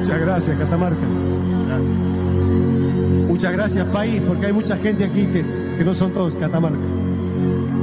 Muchas gracias, Catamarca. Gracias. Muchas gracias, país, porque hay mucha gente aquí que no son todos Catamarca.